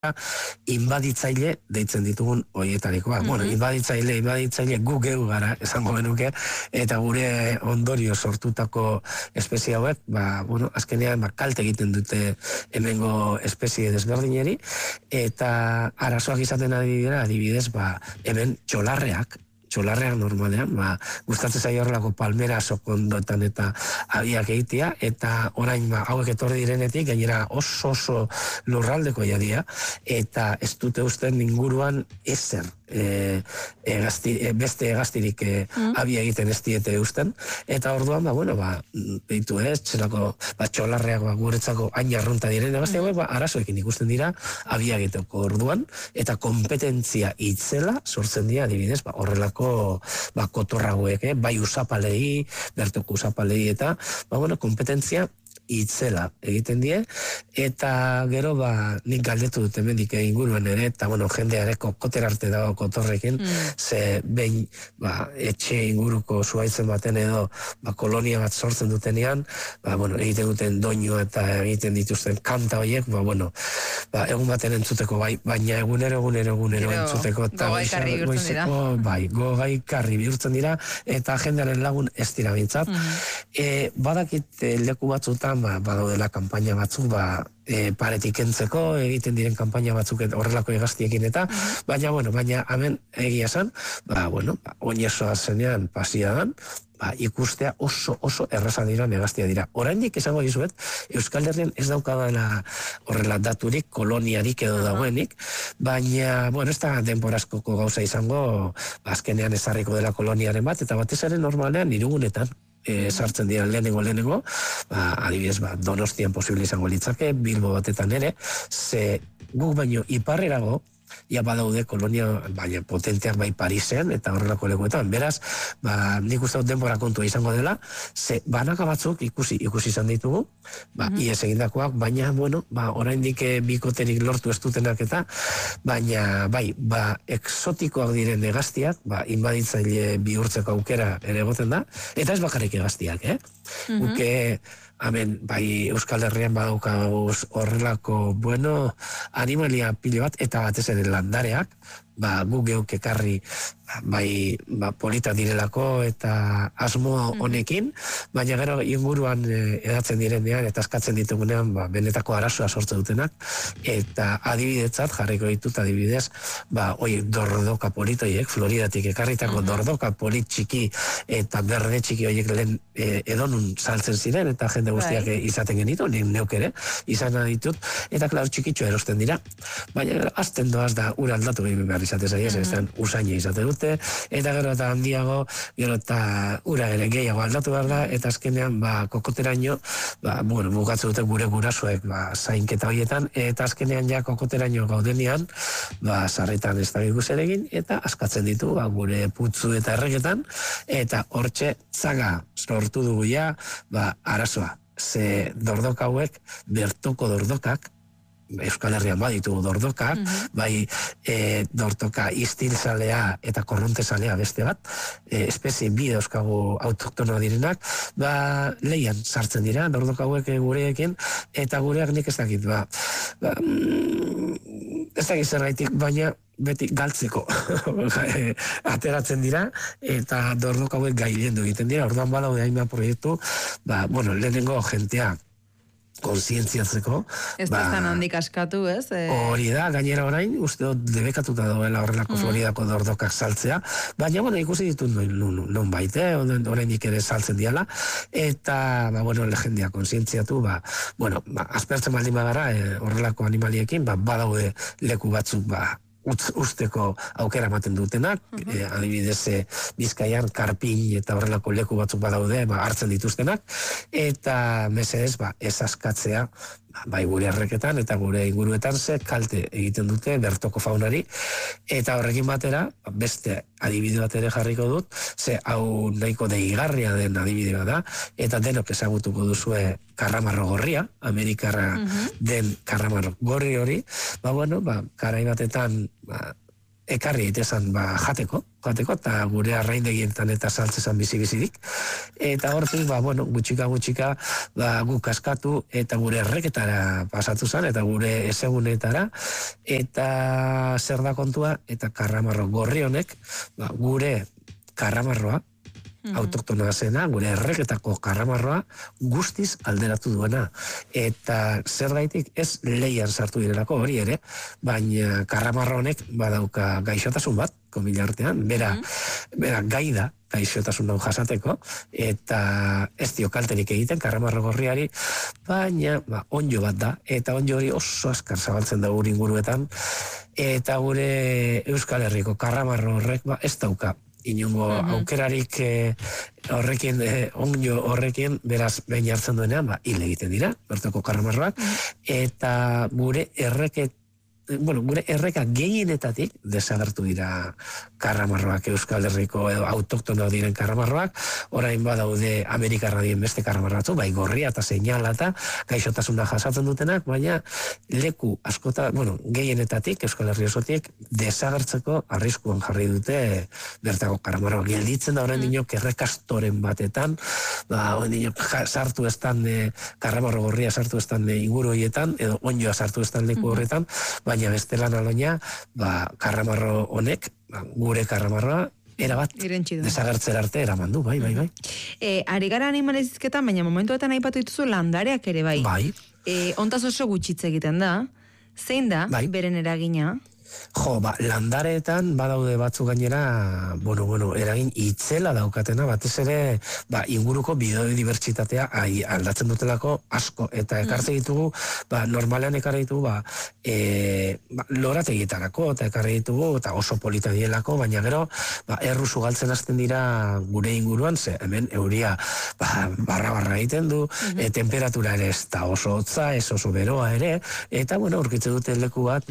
inbaditzaile deitzen ditugun hoietarikoa. Bueno, inbaditzaile gu geu gara, esango genuke, eta gure ondorio sortutako espezie hauek, azkenean kalte egiten dute hemengo espezie desberdineri, eta arazoak izaten adibidez, hemen txolarreak normalean, gustatzen zaio horrelako palmera sokondoetan eta abiak egitea, eta orain hauek etorri direnetik, gainera oso lurraldeko jadia, eta ez dute usten inguruan ezer beste egaztirik abia egiten ez diete usten, eta orduan, behitu txelako txolarreak guretzako hain arrunta diren egazti hauek, arazoekin ikusten dira abia egiteko orduan, eta kompetentzia itzela sortzen dira, adibidez, horrelako kotorragoek, bai usapalei, bertoko usapalei, eta kompetentzia itzela egiten die, eta gero nik galdetu dut hemendik inguruen ere, eta jendeare kokotera arte dago kotorrekin, ze behin etxe inguruko zuaitzen baten edo kolonia bat sortzen dutenean, egiten duten doinua eta egiten dituzten kanta horiek, egun baten entzuteko baina egunero entzuteko, eta gogaikarri bihurtzen dira, eta jendearen lagun ez dira bintzat. Badakit leku batzutan badaudela kanpaina batzuk paretik entzeko, egiten diren kanpaina batzuk horrelako egaztiekin eta, baina hemen egia esan, oinesoa zenean pasiadan, ikustea oso erraza dira negaztia dira. Oraindik esango dizuet, Euskal Herrian ez daukadala horrela daturik, koloniarik edo dagoenik, baina, ez da denborazkoko gauza izango, azkenean ezarriko dela koloniaren bat, eta batez ere normalean irugunetan sartzen dira lehenengo, adibidez, Donostian posible izango litzake, Bilbo batetan ere, ze guk baino iparrerago, badaude kolonia, baina potenteak Parisen, eta horrelako lekuetan. Beraz, nik uste dut denbora kontua izango dela, ze banaka batzuk ikusi izan ditugu, ies egindakoak, baina, oraindik bikoterik lortu ez dutenak eta, baina, exotikoak diren egaztiak, inbaditzaile bihurtzeko aukera ere egoten da, eta ez bakarrik egaztiak, Guke, Euskal Herrian badaukaguz horrelako, animalia pilo bat, eta batez ere landareak, gu geuk ekarri polita direlako eta asmo honekin, baina gero inguruan edatzen direnean eta askatzen ditugunean benetako arazoa sortzen dutenak, eta adibidetzat jarriko ditut adibidez, dordoka polit horiek, Floridatik ekarritako dordoka polit txiki eta berde txiki horiek lehen edonun saltzen ziren, eta jende guztiak izaten genitu, neuk ere, izan ditut, eta klar txikitxo erosten dira, baina azten doaz da ura aldatu behar izate zaiez, usaina izate dute, eta gero eta handiago, gero eta ura ere gehiago aldatu behar da, eta azkenean kokoteraino, bukatzu dute gure gurasoek zainketa horietan, eta azkenean kokoteraino gaudenean, sarretan ez da zer egin, eta askatzen ditu gure putzu eta erregetan, eta hortxe zaga sortu dugu arazoa, ze dordoka hauek, bertoko dordokak, Euskal Herrian baditugu dordokak, dortoka istilzalea eta korrontezalea beste bat, espezie bi dauzkagu autoktonoa direnak, leian sartzen dira, dordoka hauek gureekin, eta gureak nik ez dakit, ez dakit zergaitik, baina beti galtzeko ateratzen dira, eta dordoka hauek gailendu egiten dira, orduan badaude hainbat proiektu, lehenengo jentea konsientziatzeko. Ez da handik askatu, ez? Hori da, gainera orain, uste dut debekatuta doela horrelako Floridako dordokak saltzea, baina, ikusi ditut non baite, orainik ere saltzen diala, eta, lehendia konsientziatu, aspertzen baldin bagara, horrelako animaliekin, badaude leku batzuk, usteko aukera ematen dutenak, adibidez Bizkaian karpin eta horrelako leku batzuk badaude, hartzen dituztenak, eta mesedez, ez askatzea, gure erreketan eta gure inguruetan kalte egiten dute bertoko faunari, eta horrekin batera, beste adibide bat ere jarriko dut, ze hau nahiko deigarria den adibide bat da, eta denok ezagutuko duzue karramarro gorria, Amerikarra den karramarro gorri hori, karai batetan ekarri itezan jateko, eta gure arraindegietan eta saltzezan bizi-bizidik. Eta hortik, gutxika, guk askatu, eta gure erreketara pasatu zen, eta gure esegunetara, eta zer da kontua, eta karramarro gorri honek, gure karramarroa, autoktona zena, gure erreketako karramarroa guztiz alderatu duena. Eta zer gaitik ez leian sartu direlako hori ere, baina karramarro honek badauka gaixotasun bat, komila artean, bera gai da gaixotasun hau jasateko, eta ez dio kalterik egiten karramarro gorriari, baina onjo bat da, eta onjo hori oso askar zabaltzen da gure inguruetan, eta gure Euskal Herriko karramarro horrek ez dauka inongo aukerarik horrekin, onjo horrekin, beraz behin hartzen duenean, hil egiten dira, bertoko karramarroak, eta gure erreka gehienetatik desagertu dira karramarroak, Euskal Herriko edo autoktona diren karramarroak, orain badaude Amerikarra dien beste karramarratzu, bai gorria eta seinala eta gaixotasuna jasatzen dutenak, baina leku askota, gehienetatik, Euskal Herri osotik, desagertzeko arriskuan jarri dute bertako karramarroak. Gelditzen da orain dinok errekastoren batetan, orain dinok sartu estan karramarro gorria sartu estan inguru horietan, edo onjoa sartu estan leku horretan, baina bestelan aloina, karramarro honek, gure karramarroa, erabat, desagertzer arte eraman du, bai. Ari gara animalizizketan, baina momentuetan aipatu dituzu landareak ere, bai. Bai. Ontaz oso gutxitze egiten da, zein da, beren eragina? Landareetan badaude batzu gainera, eragin itzela daukatena, batez ere, inguruko biodibertsitatea aldatzen dutelako asko, eta ekartze ditugu, normalean ekarri ditugu, lorategietarako, eta ekarri ditugu, eta oso polita dielako, baina gero, erruzu galtzen hasten dira gure inguruan, ze hemen euria barra egiten du, temperatura ere ez da oso hotza, ez oso beroa ere, eta, aurkitze dute leku bat,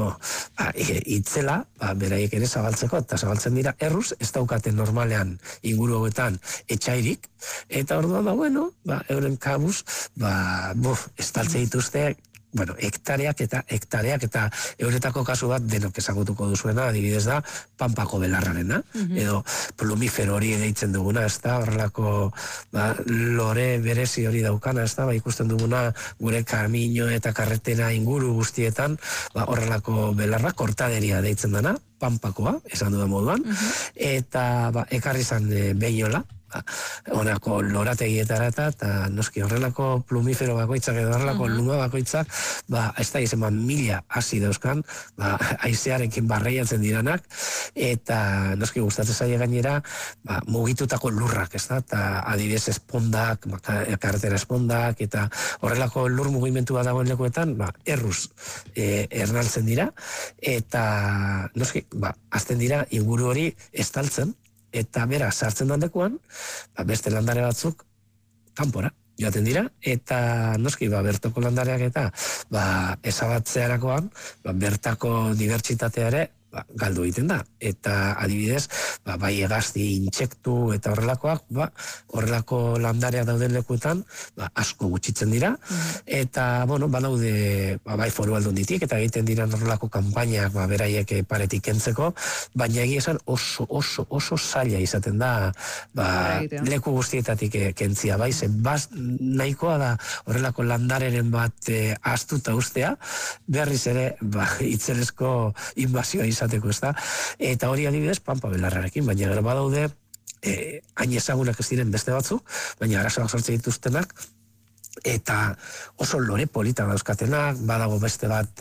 itzela, beraiek ere zabaltzeko, eta zabaltzen dira erruz, ez daukaten normalean inguru hauetan etxairik, eta orduan euren kabuz, estaltze dituzte, hektareak eta euretako kasu bat denok ezagutuko duzuena, adibidez da, Pampako belarrarena, edo plumifero hori deitzen duguna, ez da, horrelako lore berezi hori daukana, ez da, ikusten duguna gure kamino eta karretera inguru guztietan, horrelako belarra, kortaderia deitzen dana, Pampakoa, esan dudan moduan, eta ekarri zan behiola, honako lorategietara eta noski horrelako plumifero bakoitzak edo horrelako luma bakoitzak, ez da izan mila hasi dauzkan, haizearekin barreiatzen diranak, eta noski gustatzen zaie gainera, mugitutako lurrak, ez da, eta adibidez espondak, karretera espondak, eta horrelako lur mugimentua dagoen lekuetan, erruz ernaltzen dira, eta noski, azten dira inguru hori estaltzen, eta bera, sartzen dandekuan, beste landare batzuk kanpora joaten dira, eta noski, bertoko landareak eta ezabatzearakoan, bertako dibertsitatea ere galdu egiten da. Eta adibidez, bai hegazti, intsektu eta horrelakoak, horrelako landarea dauden lekuetan, asko gutxitzen dira, eta, badaude, bai foru aldunditik, eta egiten dira horrelako kanpainak, beraiek paretik kentzeko, baina egia esan oso zaila izaten da, leku guztietatik kentzia, bai, ze nahikoa da horrelako landareren bat astuta ustea, berriz ere, itzelezko inbazioa izateko, ez da, eta hori adibidez Pampa belarrarekin, baina gero badaude hain ezagunak ez diren beste batzuk, baina arazoak sortzen dituztenak, eta oso lore polita dauzkatenak, badago beste bat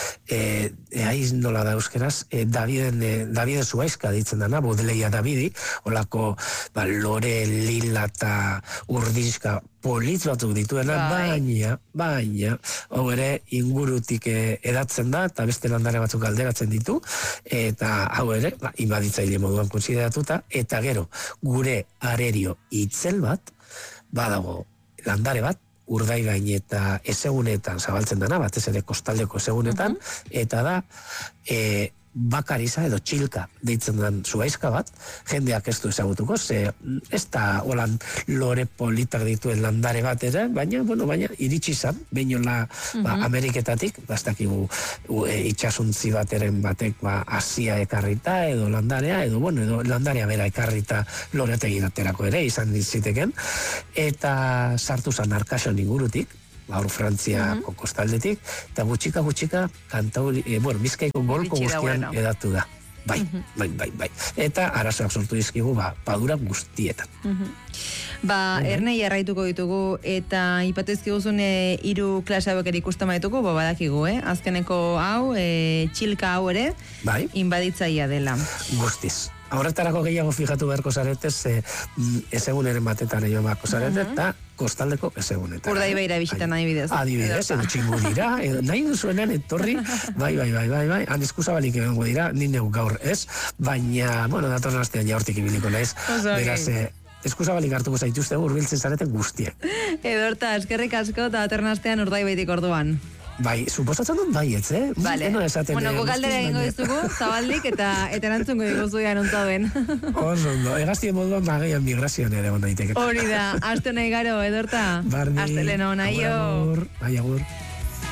aiz nola da euskeraz, Daviden Zuaizka ditzen dana, Bodeleia Davidi, olako lore lila eta urdinska politz batzuk dituena, baina, hau ere ingurutik edatzen da, eta beste landare batzuk alderatzen ditu, eta hau ere, inbaditzaile moduan konsideratuta, eta gero, gure arerio itzel bat, badago landare bat, Urdaibain eta ezegunetan zabaltzen dana, batez ere kostaldeko ezegunetan, eta da bakariza edo txilka deitzen den zuaizka bat, jendeak ez du ezagutuko, ze ez da holan lore politak dituen landare bat ere, baina iritsi zan, behinola Ameriketatik, bastakigu itxasuntzi bateren batek Asia ekarrita, edo landarea, edo landarea bera ekarrita loretegi daterako ere, izan ditziteken, eta sartu zan Arkason ingurutik, hor Frantziako kostaldetik, eta gutxika kantauri, Bizkaiko golko guztian edatu da. Bai. Eta arazoak sortu dizkigu, padura guztietan. Ernei jarraituko ditugu, eta ipatezkiguzun 3 klase hauek ere ikusten baitugu, badakigu, azkeneko hau, txilka hau ere, inbaditzaia dela. Guztiz. Horretarako gehiago fijatu beharko zaretez, ezeguneren batetan egin beharko zaretez, eta kostaldeko ezegunetan. Urdaibaira bisitan adibidez. Adibidez, edo txingu dira, nahi duzuenean etorri, bai, han eskuzabalik egongo dira, nine gaur ez, baina, datorren astean jaurtik ibiliko naiz, beraz, eskuzabalik hartuko zaituzte hurbiltzen zareten guztiek. Edorta, eskerrik asko, eta datorren astean Urdaibaitik orduan. Bai, suposatzen dut baietz, Vale. Galdera egingo dizugu, zabaldik, eta erantzungo diguzu anontza duen. Ondo, egaztien moduan bageian migrazioan ere onda daiteke. Hori da, aste nahi garo, Edorta. Barni. Aste leno, nahi agur.